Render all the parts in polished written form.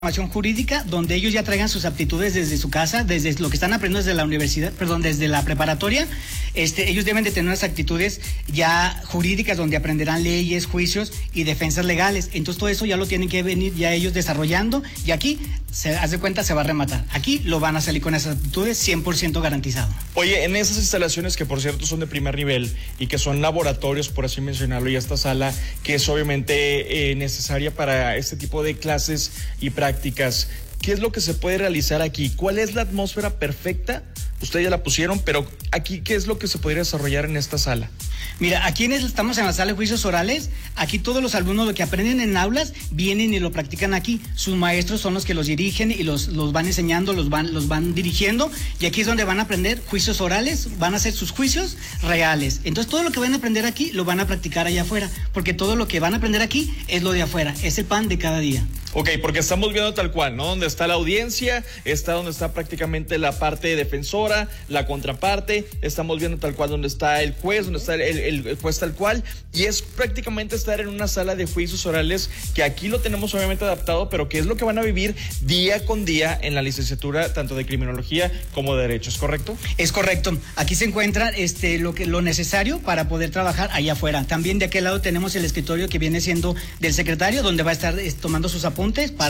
Formación jurídica, donde ellos ya traigan sus aptitudes desde su casa, desde lo que están aprendiendo desde la universidad, perdón, desde la preparatoria. Ellos deben de tener unas actitudes ya jurídicas, donde aprenderán leyes, juicios y defensas legales. Entonces todo eso ya lo tienen que venir ya ellos desarrollando, y aquí, haz de cuenta, se va a rematar. Aquí lo van a salir con esas aptitudes 100% garantizado. Oye, en esas instalaciones que por cierto son de primer nivel y que son laboratorios, por así mencionarlo, y esta sala que es obviamente necesaria para este tipo de clases y prácticas, ¿qué es lo que se puede realizar aquí? ¿Cuál es la atmósfera perfecta? Ustedes ya la pusieron, pero aquí, ¿qué es lo que se podría desarrollar en esta sala? Mira, aquí estamos en la sala de juicios orales. Aquí todos los alumnos lo que aprenden en aulas vienen y lo practican aquí. Sus maestros son los que los dirigen y los van enseñando, los van dirigiendo. Y aquí es donde van a aprender juicios orales, van a hacer sus juicios reales. Entonces todo lo que van a aprender aquí lo van a practicar allá afuera, porque todo lo que van a aprender aquí es lo de afuera, es el pan de cada día. Ok, porque estamos viendo tal cual, ¿no? Donde está la audiencia, donde está prácticamente la parte defensora, la contraparte, estamos viendo tal cual donde está el juez, donde está el juez tal cual, y es prácticamente estar en una sala de juicios orales que aquí lo tenemos obviamente adaptado, pero que es lo que van a vivir día con día en la licenciatura, tanto de criminología como de derecho, ¿es correcto? Es correcto. Aquí se encuentra lo necesario para poder trabajar allá afuera. También de aquel lado tenemos el escritorio que viene siendo del secretario, donde va a estar tomando sus apuntes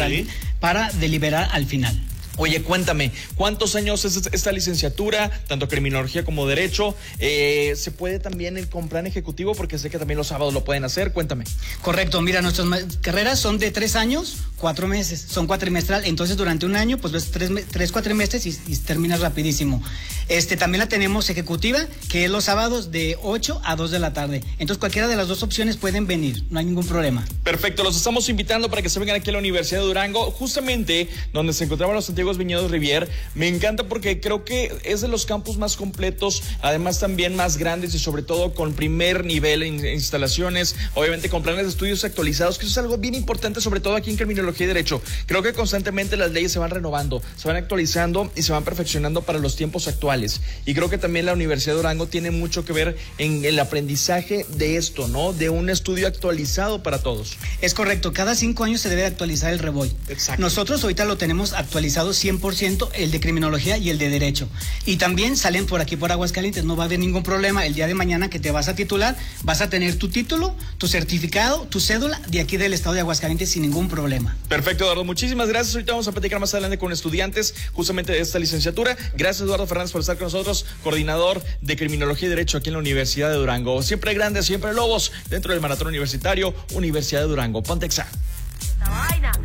para deliberar al final. Oye, cuéntame, ¿cuántos años es esta licenciatura, tanto criminología como derecho? ¿Se puede también con plan ejecutivo? Porque sé que también los sábados lo pueden hacer, cuéntame. Correcto, mira, nuestras carreras son de 3 años, 4 meses, son cuatrimestral, entonces durante un año pues ves 3 cuatrimestres y terminas rapidísimo. También la tenemos ejecutiva, que es los sábados de 8 a 2 de la tarde. Entonces cualquiera de las dos opciones pueden venir, no hay ningún problema. Perfecto, los estamos invitando para que se vengan aquí a la Universidad de Durango, justamente donde se encontraban los antiguos viñedos Rivier. Me encanta porque creo que es de los campus más completos, además también más grandes y sobre todo con primer nivel en instalaciones, obviamente con planes de estudios actualizados, que eso es algo bien importante, sobre todo aquí en criminología y derecho. Creo que constantemente las leyes se van renovando, se van actualizando y se van perfeccionando para los tiempos actuales. Y creo que también la Universidad de Durango tiene mucho que ver en el aprendizaje de esto, ¿no? De un estudio actualizado para todos. Es correcto, cada 5 años se debe actualizar el REVOY. Exacto. Nosotros ahorita lo tenemos actualizado 100%, el de criminología y el de derecho. Y también salen por aquí por Aguascalientes, no va a haber ningún problema. El día de mañana que te vas a titular, vas a tener tu título, tu certificado, tu cédula de aquí del estado de Aguascalientes sin ningún problema. Perfecto, Eduardo, muchísimas gracias. Ahorita vamos a platicar más adelante con estudiantes justamente de esta licenciatura. Gracias, Eduardo Fernández, por estar con nosotros, coordinador de criminología y derecho aquí en la Universidad de Durango. Siempre grandes, siempre lobos dentro del maratón universitario, Universidad de Durango. Ponte Exa.